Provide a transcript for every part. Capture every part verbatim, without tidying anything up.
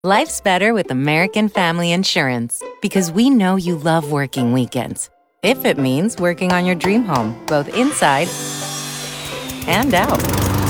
Life's better with American Family Insurance because we know you love working weekends. If it means working on your dream home, both inside and out.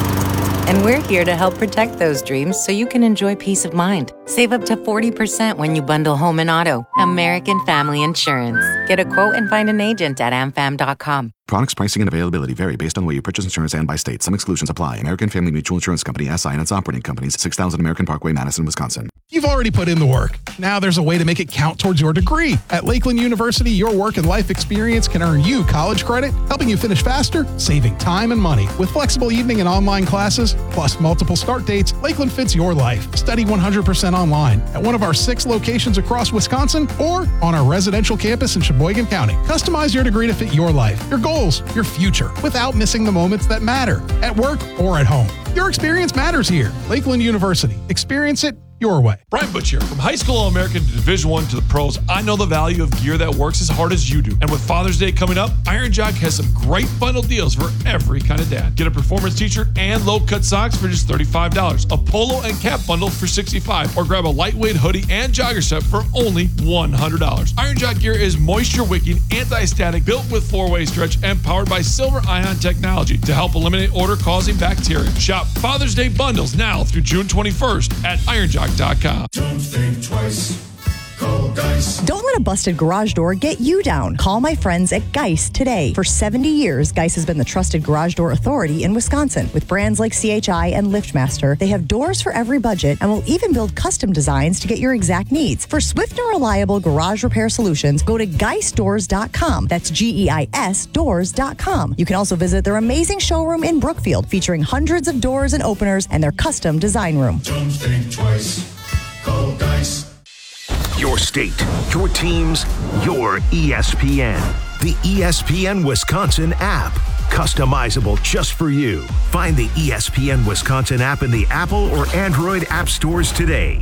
And we're here to help protect those dreams so you can enjoy peace of mind. Save up to forty percent when you bundle home and auto. American Family Insurance. Get a quote and find an agent at a m fam dot com. Products, pricing, and availability vary based on where you purchase insurance and by state. Some exclusions apply. American Family Mutual Insurance Company, S I and its operating companies, six thousand American Parkway, Madison, Wisconsin. You've already put in the work. Now there's a way to make it count towards your degree. At Lakeland University, your work and life experience can earn you college credit, helping you finish faster, saving time and money. With flexible evening and online classes, plus multiple start dates, Lakeland fits your life. Study one hundred percent online at one of our six locations across Wisconsin or on our residential campus in Sheboygan County. Customize your degree to fit your life, your goals, your future, without missing the moments that matter at work or at home. Your experience matters here. Lakeland University. Experience it your way. Brian Butch here. From high school All-American to Division One to the pros, I know the value of gear that works as hard as you do. And with Father's Day coming up, Iron Jock has some great bundle deals for every kind of dad. Get a performance t-shirt and low-cut socks for just thirty-five dollars, a polo and cap bundle for sixty-five dollars, or grab a lightweight hoodie and jogger set for only one hundred dollars. Iron Jock gear is moisture-wicking, anti-static, built with four-way stretch, and powered by Silver Ion technology to help eliminate odor-causing bacteria. Shop Father's Day bundles now through June twenty-first at iron jock dot com. Don't think twice. Call Geist. Don't let a busted garage door get you down. Call my friends at Geist today. For seventy years, Geist has been the trusted garage door authority in Wisconsin. With brands like C H I and LiftMaster, they have doors for every budget and will even build custom designs to get your exact needs. For swift and reliable garage repair solutions, go to geist doors dot com. That's G E I S doors dot com. You can also visit their amazing showroom in Brookfield, featuring hundreds of doors and openers and their custom design room. Don't think twice. Call Geist. Your state, your teams, your E S P N. The E S P N Wisconsin app. Customizable just for you. Find the E S P N Wisconsin app in the Apple or Android app stores today.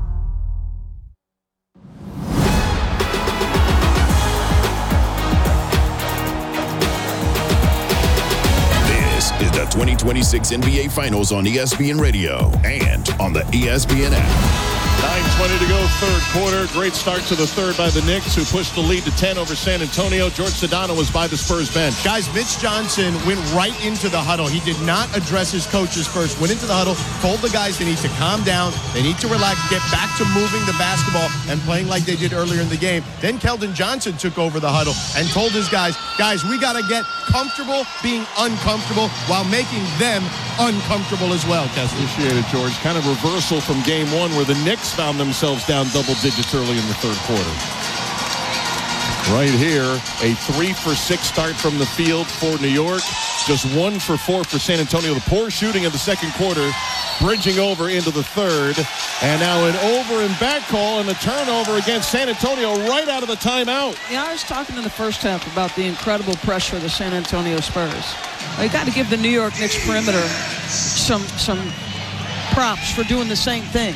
This is the twenty twenty-six N B A Finals on E S P N Radio and on the E S P N app. nine twenty to go, third quarter. Great start to the third by the Knicks, who pushed the lead to ten over San Antonio. George Sedano was by the Spurs bench. Guys, Mitch Johnson went right into the huddle. He did not address his coaches first. Went into the huddle, told the guys they need to calm down, they need to relax, get back to moving the basketball and playing like they did earlier in the game. Then Keldon Johnson took over the huddle and told his guys, guys, we got to get comfortable being uncomfortable while making them uncomfortable as well, Kessler. Appreciate it, George. Kind of reversal from game one where the Knicks found themselves down double digits early in the third quarter. Right here, a three for six start from the field for New York. Just one for four for San Antonio. The poor shooting in the second quarter, bridging over into the third. And now an over and back call and a turnover against San Antonio right out of the timeout. Yeah, I was talking in the first half about the incredible pressure of the San Antonio Spurs. You got to give the New York Knicks perimeter some some props for doing the same thing.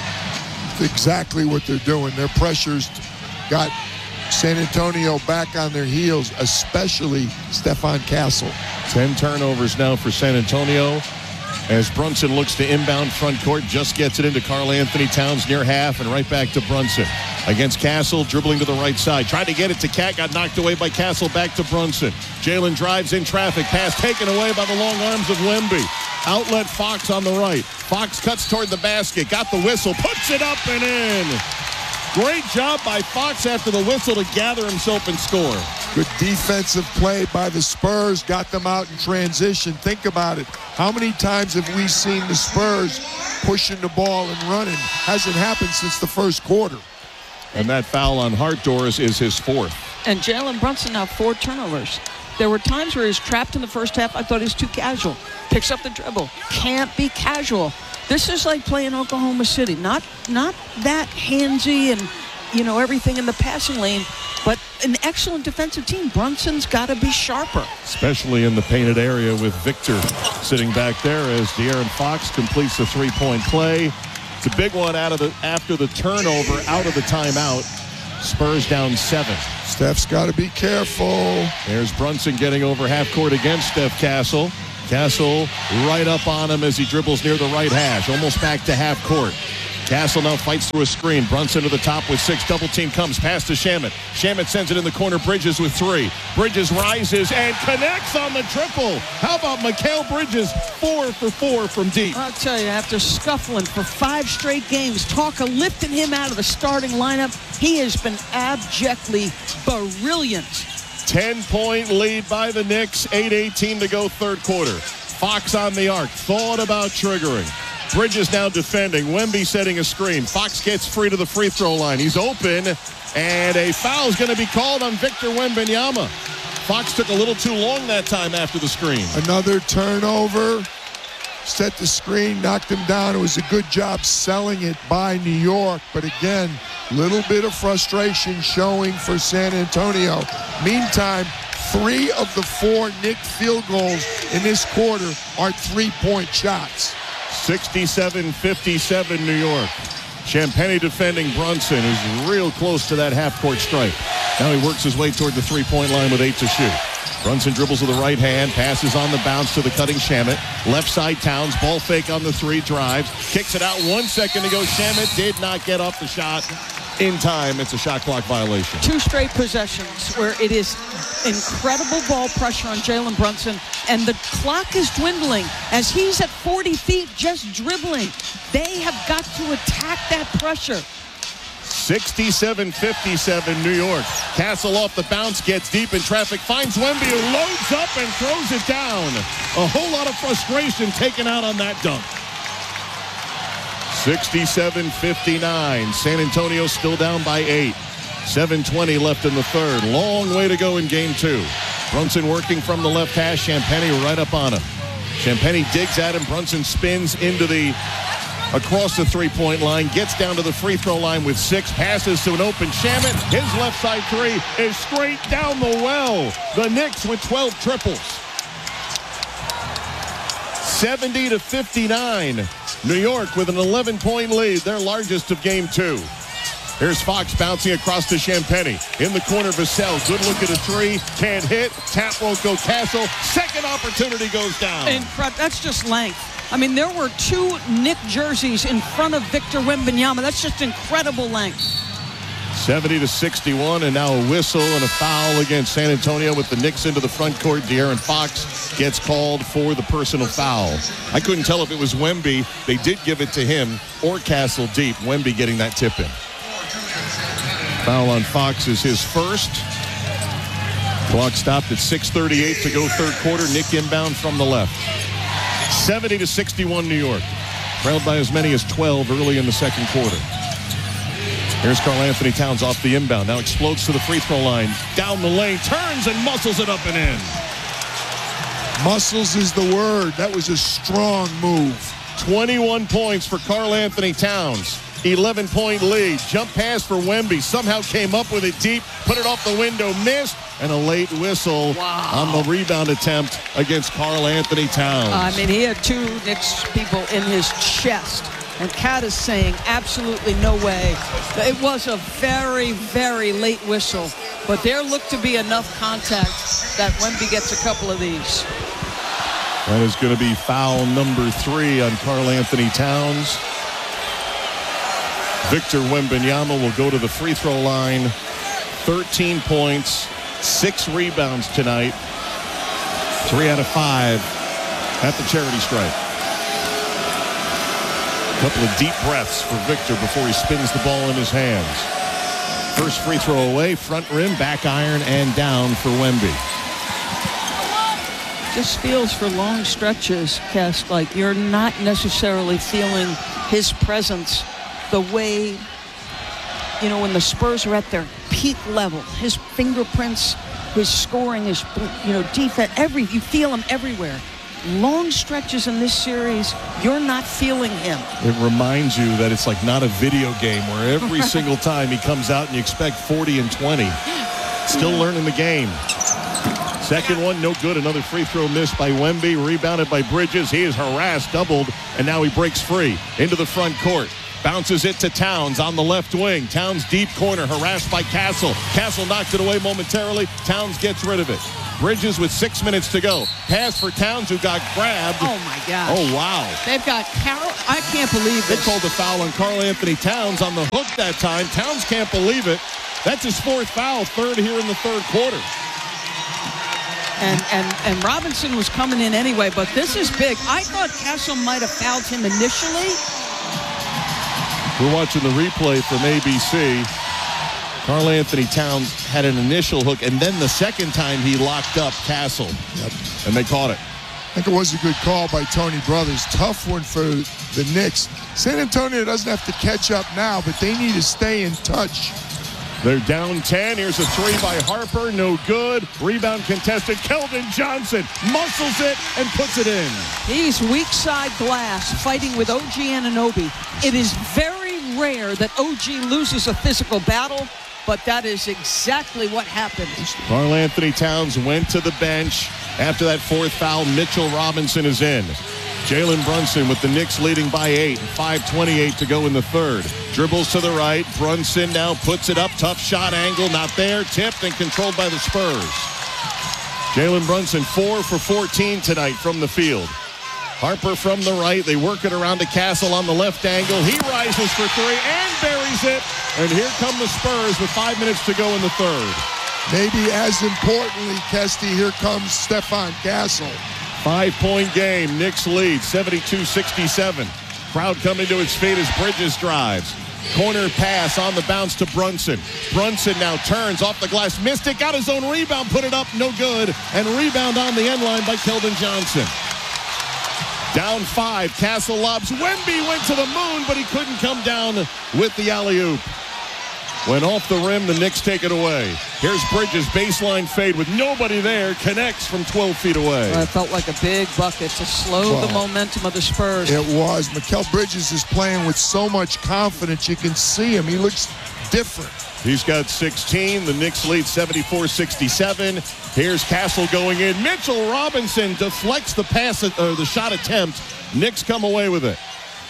Exactly what they're doing. Their pressures got San Antonio back on their heels, especially Stephon Castle. Ten turnovers now for San Antonio as Brunson looks to inbound front court, just gets it into Karl Anthony Towns near half and right back to Brunson. Against Castle, dribbling to the right side. Tried to get it to Cat, got knocked away by Castle, back to Brunson. Jalen drives in traffic, pass taken away by the long arms of Wemby. Outlet Fox on the right. Fox cuts toward the basket, got the whistle, puts it up and in. Great job by Fox after the whistle to gather himself and score. Good defensive play by the Spurs, got them out in transition. Think about it. How many times have we seen the Spurs pushing the ball and running? Hasn't happened since the first quarter. And that foul on Hart-Doors is his fourth. And Jalen Brunson now four turnovers. There were times where he was trapped in the first half. I thought he was too casual. Picks up the dribble. Can't be casual. This is like playing Oklahoma City. Not not that handsy and, you know, everything in the passing lane, but an excellent defensive team. Brunson's got to be sharper. Especially in the painted area with Victor sitting back there as De'Aaron Fox completes the three-point play. It's a big one out of the after the turnover out of the timeout. Spurs down seven. Steph's got to be careful. There's Brunson getting over half court against Steph Castle. Castle right up on him as he dribbles near the right hash, almost back to half court. Castle now fights through a screen. Brunson to the top with six. Double team comes past to Shamet. Shamet sends it in the corner. Bridges with three. Bridges rises and connects on the triple. How about Mikal Bridges? Four for four from deep. I'll tell you, after scuffling for five straight games, Talker lifting him out of the starting lineup, he has been abjectly brilliant. ten-point lead by the Knicks. eight eighteen to go third quarter. Fox on the arc. Thought about triggering. Bridges now defending. Wemby setting a screen. Fox gets free to the free throw line. He's open, and a foul is going to be called on Victor Wembanyama. Fox took a little too long that time after the screen. Another turnover. Set the screen, knocked him down. It was a good job selling it by New York. But again, little bit of frustration showing for San Antonio. Meantime, three of the four Knicks field goals in this quarter are three-point shots. sixty-seven fifty-seven New York. Champagnie defending Brunson, who's real close to that half-court stripe. Now he works his way toward the three-point line with eight to shoot. Brunson dribbles with the right hand, passes on the bounce to the cutting Shamet. Left side Towns, ball fake on the three, drives, kicks it out one second to go. Shamet did not get off the shot in time. It's a shot clock violation. Two straight possessions where it is incredible ball pressure on Jalen Brunson, and the clock is dwindling as he's at forty feet just dribbling. They have got to attack that pressure. sixty-seven fifty-seven New York. Castle off the bounce, gets deep in traffic, finds Wemby, who loads up and throws it down. A whole lot of frustration taken out on that dunk. sixty-seven fifty-nine. San Antonio still down by eight. seven twenty left in the third. Long way to go in game two. Brunson working from the left hash. Champagnie right up on him. Champagnie digs at him. Brunson spins into the across the three-point line. Gets down to the free throw line with six. Passes to an open Shamet. His left side three is straight down the well. The Knicks with twelve triples. seventy to fifty-nine. New York with an eleven-point lead, their largest of game two. Here's Fox bouncing across to Champagnie. In the corner, Vassell. Good look at a three. Can't hit. Tap won't go. Castle. Second opportunity goes down. Incredible. That's just length. I mean, there were two Knick jerseys in front of Victor Wembanyama. That's just incredible length. seventy to sixty-one, and now a whistle and a foul against San Antonio with the Knicks into the front court. De'Aaron Fox gets called for the personal foul. I couldn't tell if it was Wemby. They did give it to him, or Castle deep. Wemby getting that tip in. Foul on Fox is his first. Clock stopped at six thirty-eight to go third quarter. Nick inbound from the left. seventy to sixty-one New York. Trailed by as many as twelve early in the second quarter. Here's Karl-Anthony Towns off the inbound. Now explodes to the free throw line. Down the lane. Turns and muscles it up and in. Muscles is the word. That was a strong move. twenty-one points for Karl-Anthony Towns. eleven-point lead. Jump pass for Wemby. Somehow came up with it deep. Put it off the window. Missed. And a late whistle wow. on the rebound attempt against Karl-Anthony Towns. I mean, he had two Knicks people in his chest. And Cat is saying absolutely no way. It was a very, very late whistle. But there looked to be enough contact that Wemby gets a couple of these. That is going to be foul number three on Karl-Anthony Towns. Victor Wembanyama will go to the free throw line. thirteen points, six rebounds tonight. Three out of five at the charity stripe. A couple of deep breaths for Victor before he spins the ball in his hands. First free throw away, front rim, back iron, and down for Wemby. Just feels for long stretches, Cass, like you're not necessarily feeling his presence the way, you know, when the Spurs are at their peak level. His fingerprints, his scoring, his, you know, defense, every, you feel him everywhere. Long stretches in this series, you're not feeling him. It reminds you that it's like not a video game where every right. single time he comes out and you expect forty and twenty. Still learning the game. Second one, no good. Another free throw missed by Wemby. Rebounded by Bridges. He is harassed, doubled, and now he breaks free into the front court. Bounces it to Towns on the left wing. Towns deep corner, harassed by Castle. Castle knocked it away momentarily. Towns gets rid of it. Bridges with six minutes to go. Pass for Towns, who got grabbed. Oh, my gosh. Oh, wow. They've got Carroll. I can't believe They this. called a foul on Karl Anthony Towns on the hook that time. Towns can't believe it. That's his fourth foul, third here in the third quarter. And, and, and Robinson was coming in anyway, but this is big. I thought Castle might have fouled him initially. We're watching the replay from A B C. Karl Anthony Towns had an initial hook, and then the second time he locked up Castle. Yep. And they caught it. I think it was a good call by Tony Brothers. Tough one for the Knicks. San Antonio doesn't have to catch up now, but they need to stay in touch. They're down ten. Here's a three by Harper. No good. Rebound contested. Keldon Johnson muscles it and puts it in. He's weak side glass fighting with O G Anunoby. It is very rare that O G loses a physical battle, but that is exactly what happened. Karl Anthony Towns went to the bench. After that fourth foul, Mitchell Robinson is in. Jalen Brunson with the Knicks leading by eight. five twenty-eight to go in the third. Dribbles to the right. Brunson now puts it up. Tough shot angle. Not there. Tipped and controlled by the Spurs. Jalen Brunson four for fourteen tonight from the field. Harper from the right. They work it around to Castle on the left angle. He rises for three and buries it. And here come the Spurs with five minutes to go in the third. Maybe as importantly, Kesty, here comes Stefan Castle. Five-point game. Knicks lead, seventy-two sixty-seven. Crowd coming to its feet as Bridges drives. Corner pass on the bounce to Brunson. Brunson now turns off the glass. Missed it, got his own rebound, put it up, no good. And rebound on the end line by Keldon Johnson. Down five, Castle lobs. Wemby went to the moon, but he couldn't come down with the alley-oop. Went off the rim, the Knicks take it away. Here's Bridges, baseline fade with nobody there, connects from twelve feet away. Well, it felt like a big bucket to slow Wow. the momentum of the Spurs. It was. Mikal Bridges is playing with so much confidence. You can see him. He looks different. He's got sixteen. The Knicks lead seventy-four sixty-seven. Here's Castle going in. Mitchell Robinson deflects the pass, or the shot attempt. Knicks come away with it.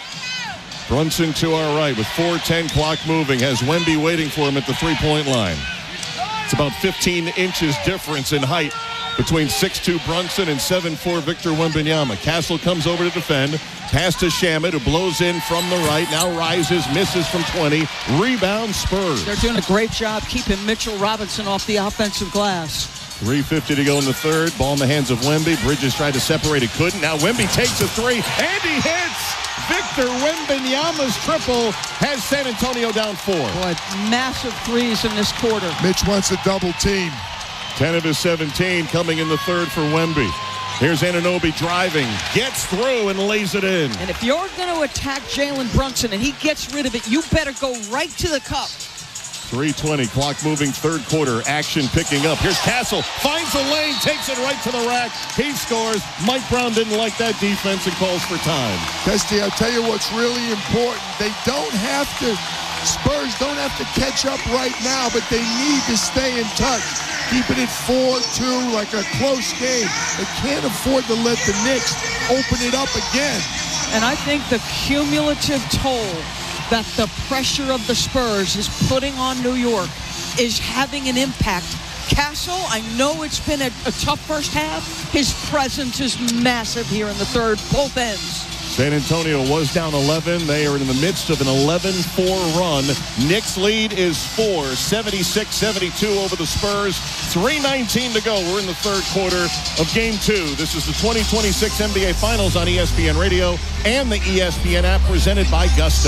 Brunson to our right with four ten clock moving. Has Wemby waiting for him at the three-point line. It's about fifteen inches difference in height between six two Brunson and seven four Victor Wembanyama. Castle comes over to defend. Pass to Shamet, who blows in from the right. Now rises, misses from twenty. Rebound Spurs. They're doing a great job keeping Mitchell Robinson off the offensive glass. three fifty to go in the third. Ball in the hands of Wemby. Bridges tried to separate it, couldn't. Now Wemby takes a three, and he hits. Victor Wembanyama's triple has San Antonio down four. Boy, massive threes in this quarter. Mitch wants a double team. ten of his seventeen coming in the third for Wemby. Here's Anunoby driving, gets through and lays it in. And if you're going to attack Jalen Brunson and he gets rid of it, you better go right to the cup. three twenty, clock moving, third quarter, action picking up. Here's Castle, finds a lane, takes it right to the rack. He scores. Mike Brown didn't like that defense and calls for time. Kesty, I'll tell you what's really important. They don't have to, Spurs don't have to catch up right now, but they need to stay in touch. Keeping it four two, like a close game. They can't afford to let the Knicks open it up again. And I think the cumulative toll that the pressure of the Spurs is putting on New York is having an impact. Castle, I know it's been a, a tough first half. His presence is massive here in the third, both ends. San Antonio was down eleven. They are in the midst of an eleven four run. Knicks lead is four, seventy-six seventy-two over the Spurs. three nineteen to go. We're in the third quarter of game two. This is the twenty twenty-six N B A Finals on E S P N Radio and the E S P N app presented by Gusto.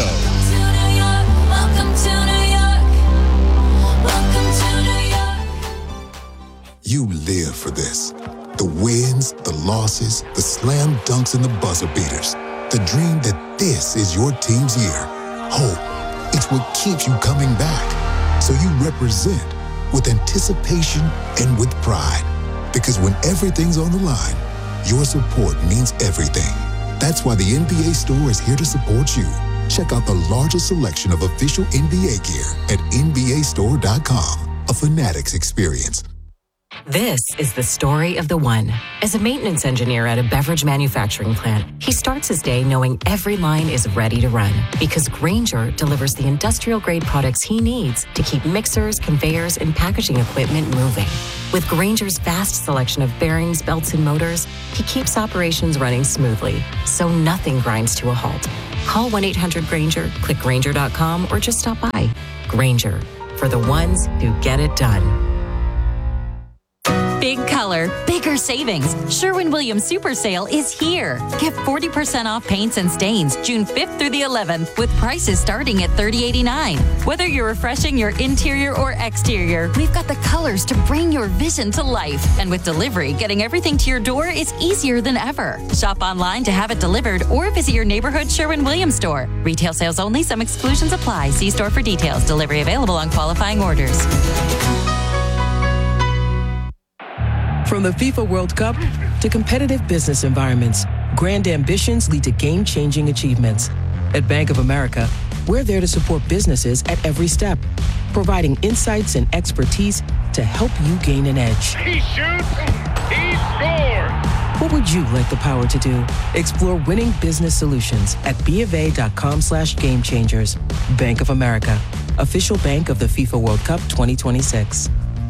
Welcome to New York. Welcome to New York. You live for this. The wins, the losses, the slam dunks, and the buzzer beaters. The dream that this is your team's year. Hope, it's what keeps you coming back. So you represent with anticipation and with pride. Because when everything's on the line, your support means everything. That's why the N B A store is here to support you. Check out the largest selection of official N B A gear at N B A store dot com. A Fanatics experience. This is the story of the one. As a maintenance engineer at a beverage manufacturing plant, he starts his day knowing every line is ready to run because Grainger delivers the industrial-grade products he needs to keep mixers, conveyors, and packaging equipment moving. With Grainger's vast selection of bearings, belts, and motors, he keeps operations running smoothly, so nothing grinds to a halt. Call one eight hundred Grainger, click Grainger dot com, or just stop by. Grainger, for the ones who get it done. Big color, bigger savings. Sherwin-Williams Super Sale is here. Get forty percent off paints and stains June fifth through the eleventh with prices starting at thirty eighty-nine. Whether you're refreshing your interior or exterior, we've got the colors to bring your vision to life. And with delivery, getting everything to your door is easier than ever. Shop online to have it delivered or visit your neighborhood Sherwin-Williams store. Retail sales only. Some exclusions apply. See store for details. Delivery available on qualifying orders. From the FIFA World Cup to competitive business environments, grand ambitions lead to game-changing achievements. At Bank of America, we're there to support businesses at every step, providing insights and expertise to help you gain an edge. He shoots, he scores! What would you like the power to do? Explore winning business solutions at bofa.com slash game changers. Bank of America, official bank of the FIFA World Cup twenty twenty-six.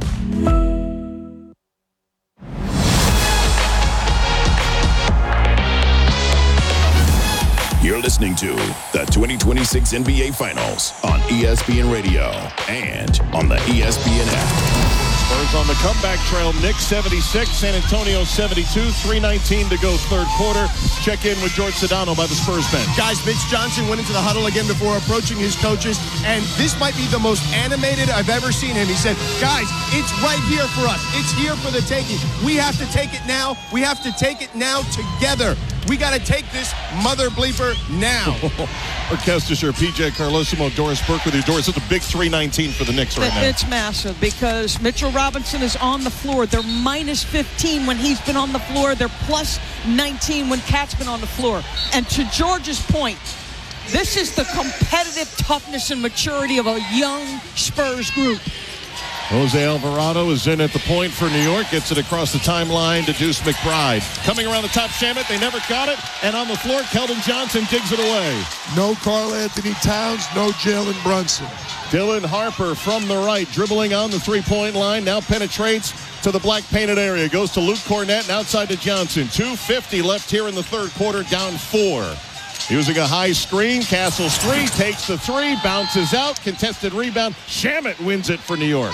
You're listening to the twenty twenty-six N B A Finals on E S P N Radio and on the E S P N app. Spurs on the comeback trail. Knicks seventy-six, San Antonio seventy-two, three nineteen to go third quarter. Check in with George Sedano by the Spurs bench. Guys, Mitch Johnson went into the huddle again before approaching his coaches, and this might be the most animated I've ever seen him. He said, guys, it's right here for us. It's here for the taking. We have to take it now. We have to take it now together. We got to take this mother bleeper now. Orchestra, P J Carlosimo, Doris Burke with you. Doris, it's a big three nineteen for the Knicks right now. It's massive because Mitchell Robinson is on the floor. They're minus fifteen when he's been on the floor. They're plus nineteen when Cat's been on the floor. And to George's point, this is the competitive toughness and maturity of a young Spurs group. Jose Alvarado is in at the point for New York. Gets it across the timeline to Deuce McBride. Coming around the top, Shamet. They never got it. And on the floor, Keldon Johnson digs it away. No Karl Anthony Towns, no Jalen Brunson. Dylan Harper from the right, dribbling on the three-point line. Now penetrates to the black painted area. Goes to Luke Cornett and outside to Johnson. two fifty left here in the third quarter, down four. Using a high screen, Castle Street takes the three, bounces out, contested rebound. Shamet wins it for New York.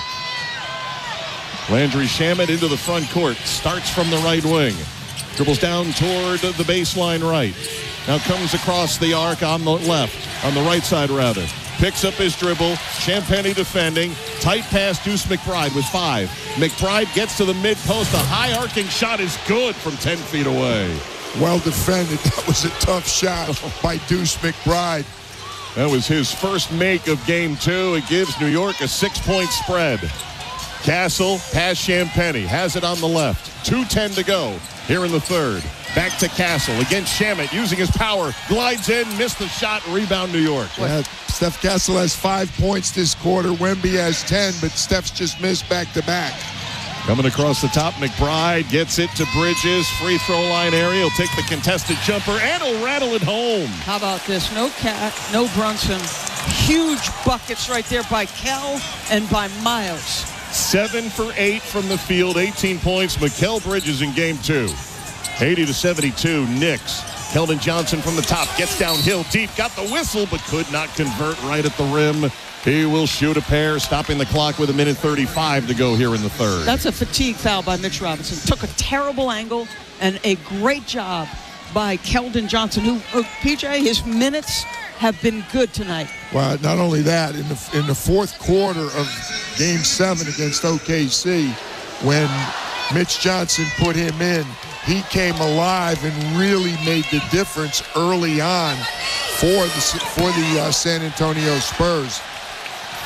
Landry Shamet into the front court, starts from the right wing. Dribbles down toward the baseline right. Now comes across the arc on the left, on the right side rather. Picks up his dribble, Champagny defending. Tight pass, Deuce McBride with five. McBride gets to the mid-post. A high arcing shot is good from ten feet away. Well defended. That was a tough shot by Deuce McBride. That was his first make of game two. It gives New York a six-point spread. Castle past Champagny, has it on the left. two ten to go here in the third. Back to Castle against Shamet, using his power. Glides in, missed the shot, rebound New York. Yeah, Steph Castle has five points this quarter. Wemby has ten, but Steph's just missed back-to-back. Coming across the top, McBride gets it to Bridges. Free throw line area. He'll take the contested jumper and he'll rattle it home. How about this? No Cat, no Brunson. Huge buckets right there by Kel and by Miles. Seven for eight from the field, eighteen points. Mikal Bridges in game two. eighty to seventy-two, Knicks. Keldon Johnson from the top, gets downhill deep, got the whistle, but could not convert right at the rim. He will shoot a pair, stopping the clock with a minute thirty-five to go here in the third. That's a fatigue foul by Mitch Robinson. Took a terrible angle and a great job by Keldon Johnson, who, uh, P J, his minutes have been good tonight. Well, not only that, in the in the fourth quarter of Game seven against O K C, when Mitch Johnson put him in, he came alive and really made the difference early on for the, for the uh, San Antonio Spurs.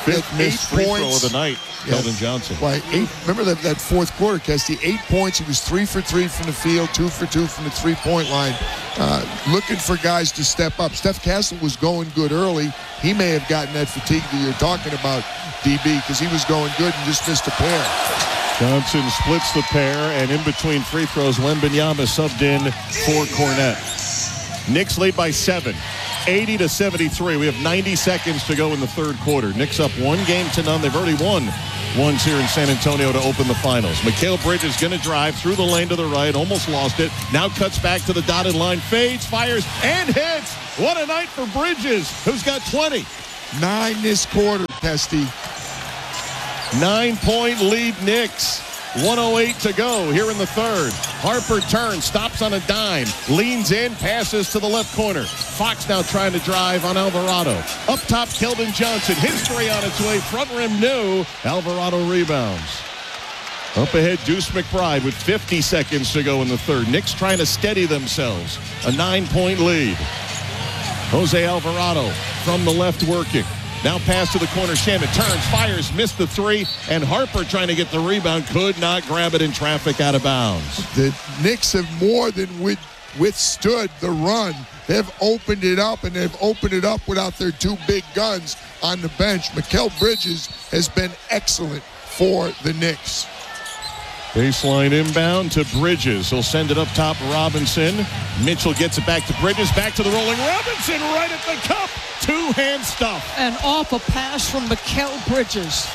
Fifth missed free throw of the night, yeah. Keldon Johnson. Why, eight, remember that, that fourth quarter, Kesty, eight points. He was three for three from the field, two for two from the three-point line. Uh, looking for guys to step up. Steph Castle was going good early. He may have gotten that fatigue that you're talking about, D B, because he was going good and just missed a pair. Johnson splits the pair, and in between free throws, Wembanyama subbed in for Cornette. Knicks lead by seven. eighty to seventy-three. We have ninety seconds to go in the third quarter. Knicks up one game to none. They've already won ones here in San Antonio to open the finals. Mikal Bridges going to drive through the lane to the right. Almost lost it. Now cuts back to the dotted line. Fades, fires, and hits. What a night for Bridges, who's got twenty. Nine this quarter, Pesty. Nine-point lead Knicks. one oh eight to go here in the third. Harper turns, stops on a dime, leans in, passes to the left corner. Fox now trying to drive on Alvarado. Up top, Keldon Johnson. His three on its way. Front rim, no. Alvarado rebounds. Up ahead, Deuce McBride with fifty seconds to go in the third. Knicks trying to steady themselves. A nine-point lead. Jose Alvarado from the left working. Now pass to the corner. Shamet turns, fires, missed the three, and Harper trying to get the rebound. Could not grab it in traffic, out of bounds. The Knicks have more than with, withstood the run. They've opened it up, and they've opened it up without their two big guns on the bench. Mikal Bridges has been excellent for the Knicks. Baseline inbound to Bridges. He'll send it up top, Robinson. Mitchell gets it back to Bridges. Back to the rolling Robinson right at the cup. Two-hand stuff. And off a pass from Mikal Bridges.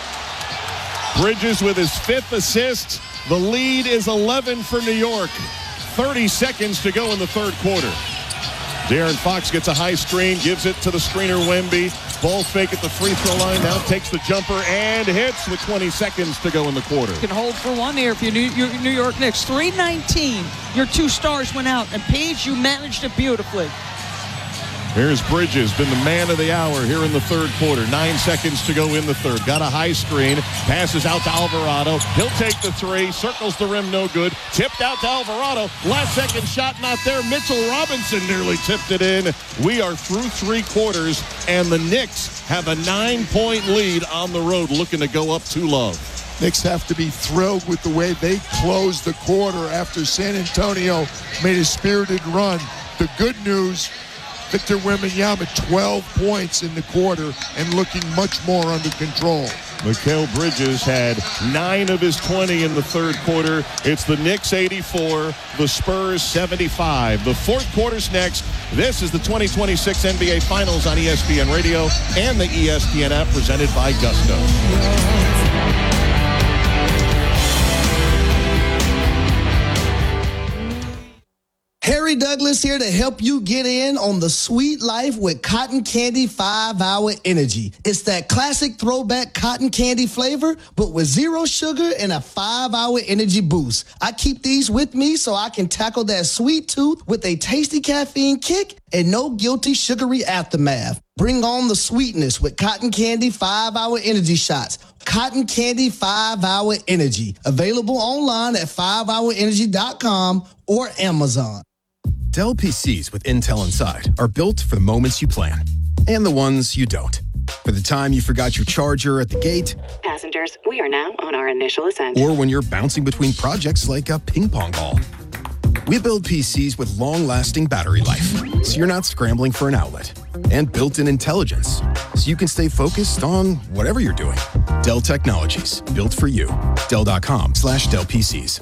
Bridges with his fifth assist. The lead is eleven for New York. thirty seconds to go in the third quarter. De'Aaron Fox gets a high screen, gives it to the screener Wemby. Ball fake at the free throw line, now takes the jumper and hits with twenty seconds to go in the quarter. You can hold for one here if you're New, New York Knicks. three nineteen, your two stars went out, and Page, you managed it beautifully. Here's Bridges, been the man of the hour here in the third quarter. Nine seconds to go in the third. Got a high screen, passes out to Alvarado. He'll take the three, circles the rim, no good. Tipped out to Alvarado. Last second shot not there. Mitchell Robinson nearly tipped it in. We are through three quarters, and the Knicks have a nine-point lead on the road, looking to go up two love. Knicks have to be thrilled with the way they closed the quarter after San Antonio made a spirited run. The good news, Victor Wembanyama, twelve points in the quarter and looking much more under control. Mikal Bridges had nine of his twenty in the third quarter. It's the Knicks eighty-four, the Spurs seventy-five. The fourth quarter's next. This is the twenty twenty-six N B A Finals on E S P N Radio and the E S P N app, presented by Gusto. Harry Douglas here to help you get in on the sweet life with Cotton Candy five hour Energy. It's that classic throwback cotton candy flavor, but with zero sugar and a five hour energy boost. I keep these with me so I can tackle that sweet tooth with a tasty caffeine kick and no guilty sugary aftermath. Bring on the sweetness with Cotton Candy five hour Energy shots. Cotton Candy five hour Energy. Available online at five hour energy dot com or Amazon. Dell P Cs with Intel inside are built for the moments you plan and the ones you don't. For the time you forgot your charger at the gate. Passengers, we are now on our initial ascent. Or when you're bouncing between projects like a ping pong ball. We build P Cs with long-lasting battery life, so you're not scrambling for an outlet. And built-in intelligence, so you can stay focused on whatever you're doing. Dell Technologies, built for you. Dell.com slash Dell PCs.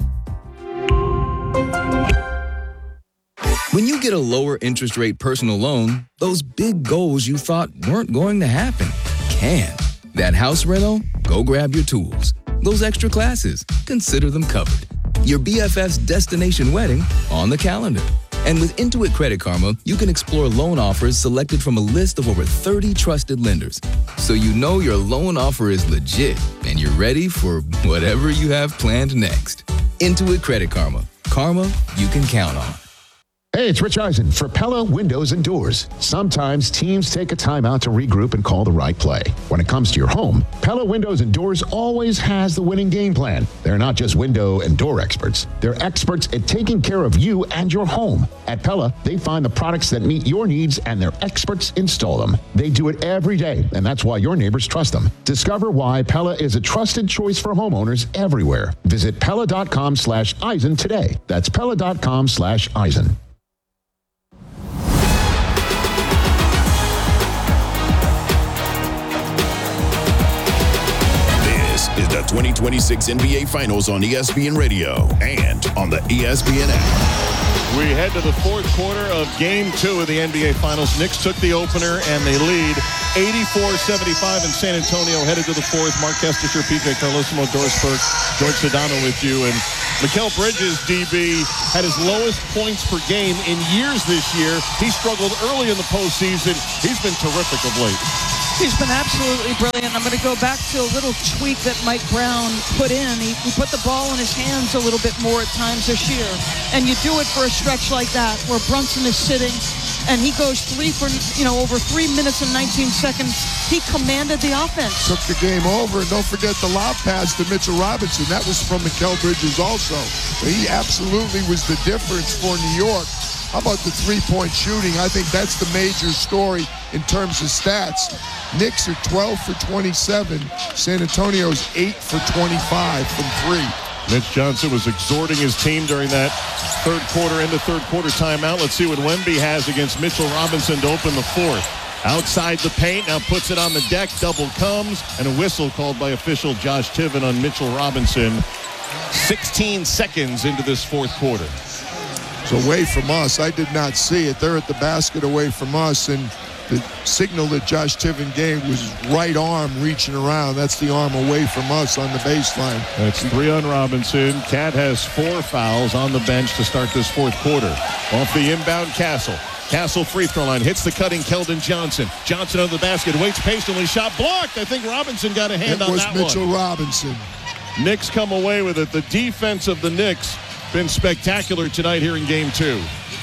When you get a lower interest rate personal loan, those big goals you thought weren't going to happen can. That house rental? Go grab your tools. Those extra classes? Consider them covered. Your B F F's destination wedding? On the calendar. And with Intuit Credit Karma, you can explore loan offers selected from a list of over thirty trusted lenders. So you know your loan offer is legit and you're ready for whatever you have planned next. Intuit Credit Karma. Karma you can count on. Hey, it's Rich Eisen for Pella Windows and Doors. Sometimes teams take a time out to regroup and call the right play. When it comes to your home, Pella Windows and Doors always has the winning game plan. They're not just window and door experts. They're experts at taking care of you and your home. At Pella, they find the products that meet your needs and their experts install them. They do it every day, and that's why your neighbors trust them. Discover why Pella is a trusted choice for homeowners everywhere. Visit Pella.com slash Eisen today. That's Pella.com slash Eisen. Is the twenty twenty-six N B A Finals on E S P N Radio and on the E S P N app. We head to the fourth quarter of Game two of the N B A Finals. Knicks took the opener, and they lead eighty-four seventy-five in San Antonio. Headed to the fourth. Mark Kestisher, P J Carlesimo, Doris Burke, George Sedano with you. And Mikal Bridges, D B, had his lowest points per game in years this year. He struggled early in the postseason. He's been terrific of late. He's been absolutely brilliant. I'm going to go back to a little tweak that Mike Brown put in. He, he put the ball in his hands a little bit more at times this year. And you do it for a stretch like that where Brunson is sitting and he goes three for, you know, over three minutes and nineteen seconds. He commanded the offense. Took the game over. And don't forget the lob pass to Mitchell Robinson. That was from Mikal Bridges also. He absolutely was the difference for New York. How about the three-point shooting? I think that's the major story in terms of stats. Knicks are twelve for twenty-seven. San Antonio's eight for twenty-five from three. Mitch Johnson was exhorting his team during that third quarter into third quarter timeout. Let's see what Wemby has against Mitchell Robinson to open the fourth. Outside the paint, now puts it on the deck. Double comes, and a whistle called by official Josh Tiven on Mitchell Robinson. sixteen seconds into this fourth quarter. So away from us. I did not see it. They're at the basket away from us, and the signal that Josh Tiven gave was right arm reaching around. That's the arm away from us on the baseline. That's three on Robinson. Cat has four fouls on the bench to start this fourth quarter. Off the inbound, Castle. Castle free throw line, hits the cutting Keldon Johnson. Johnson under the basket, waits patiently, shot blocked. I think Robinson got a hand it on was that Mitchell one. Robinson. Knicks come away with it. The defense of the Knicks been spectacular tonight here in game two.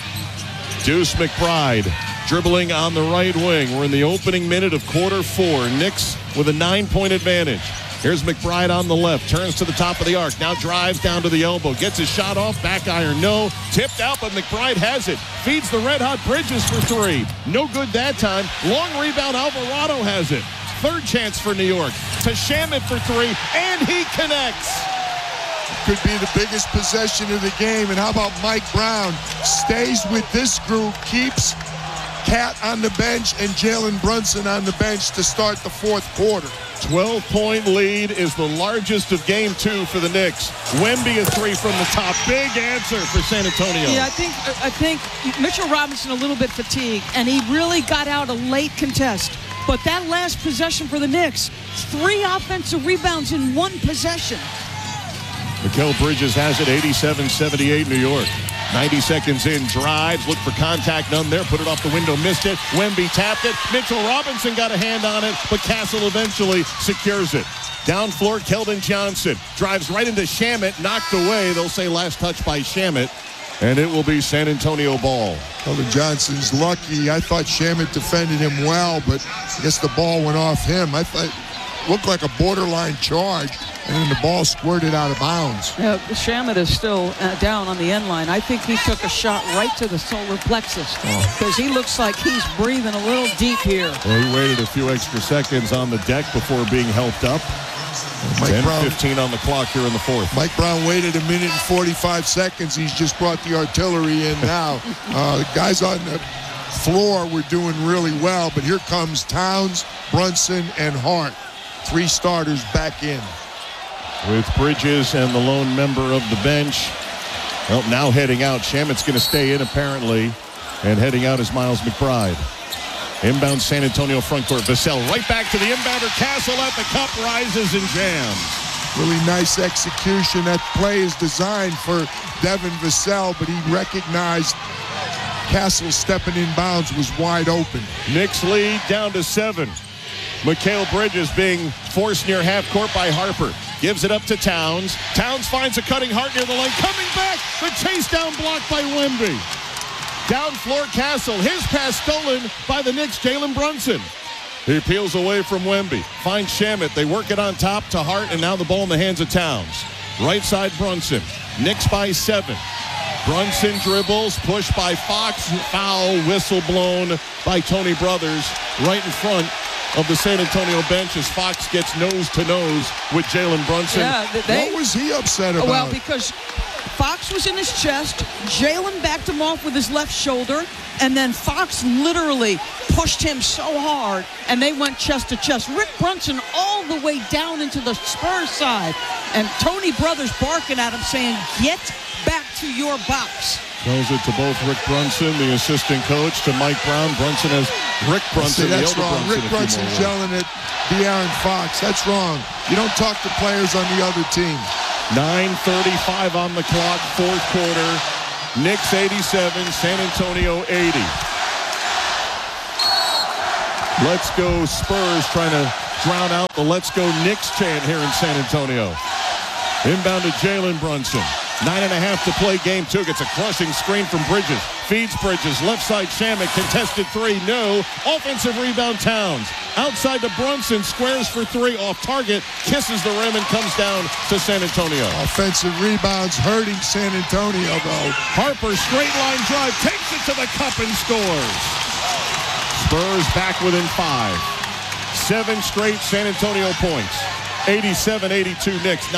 Deuce McBride dribbling on the right wing. We're in the opening minute of quarter four. Knicks with a nine-point advantage. Here's McBride on the left, turns to the top of the arc, now drives down to the elbow, gets his shot off, back iron, no, tipped out, but McBride has it, feeds the red-hot Bridges for three. No good that time. Long rebound, Alvarado has it. Third chance for New York. To Shamet for three, and he connects. Could be the biggest possession of the game. And how about Mike Brown? Stays with this group, keeps Cat on the bench and Jalen Brunson on the bench to start the fourth quarter. twelve-point lead is the largest of game two for the Knicks. Wemby a three from the top. Big answer for San Antonio. Yeah, I think I think Mitchell Robinson a little bit fatigued, and he really got out a late contest. But that last possession for the Knicks, three offensive rebounds in one possession. Mikal Bridges has it, eighty-seven seventy-eight New York. ninety seconds in, drives, look for contact, none there, put it off the window, missed it. Wemby tapped it. Mitchell Robinson got a hand on it, but Castle eventually secures it. Down floor, Keldon Johnson drives right into Shamet, knocked away. They'll say last touch by Shamet, and it will be San Antonio ball. Keldon Johnson's lucky. I thought Shamet defended him well, but I guess the ball went off him. I thought it looked like a borderline charge. And then the ball squirted out of bounds. Yeah, Shamet is still uh, down on the end line. I think he took a shot right to the solar plexus because oh. he looks like he's breathing a little deep here. Well, he waited a few extra seconds on the deck before being helped up. Mike ten Brown, fifteen on the clock here in the fourth. Mike Brown waited a minute and forty-five seconds. He's just brought the artillery in now. uh, the guys on the floor were doing really well, but here comes Towns, Brunson, and Hart. Three starters back in. With Bridges and the lone member of the bench. Well, now heading out. Shamet's going to stay in, apparently. And heading out is Miles McBride. Inbound San Antonio front court. Vassell right back to the inbounder. Castle at the cup, rises and jams. Really nice execution. That play is designed for Devin Vassell, but he recognized Castle stepping in bounds was wide open. Knicks lead down to seven. Mikal Bridges being forced near half court by Harper. Gives it up to Towns. Towns finds a cutting Hart near the lane. Coming back. The chase down block by Wemby. Down floor, Castle. His pass stolen by the Knicks, Jalen Brunson. He peels away from Wemby. Finds Shamet. They work it on top to Hart, and now the ball in the hands of Towns. Right side, Brunson. Knicks by seven. Brunson dribbles, pushed by Fox. Foul, whistle blown by Tony Brothers right in front of the San Antonio bench as Fox gets nose to nose with Jalen Brunson. Yeah, they, what was he upset about? Well, because Fox was in his chest, Jalen backed him off with his left shoulder, and then Fox literally pushed him so hard, and they went chest to chest. Rick Brunson all the way down into the Spurs side, and Tony Brothers barking at him saying, get back to your box. Throws it to both Rick Brunson, the assistant coach, to Mike Brown. Brunson has Rick Brunson. See, that's the wrong. Brunson, Rick Brunson's yelling at De'Aaron Fox. That's wrong. You don't talk to players on the other team. nine thirty-five on the clock, fourth quarter. Knicks eighty-seven, San Antonio eighty. Let's go Spurs trying to drown out the Let's Go Knicks chant here in San Antonio. Inbound to Jalen Brunson. Nine and a half to play game two. Gets a crushing screen from Bridges. Feeds Bridges. Left side Shamet. Contested three. No. Offensive rebound Towns. Outside to Brunson. Squares for three. Off target. Kisses the rim and comes down to San Antonio. Offensive rebounds hurting San Antonio, though. Harper, straight line drive. Takes it to the cup and scores. Spurs back within five. Seven straight San Antonio points. eighty-seven eighty-two Knicks.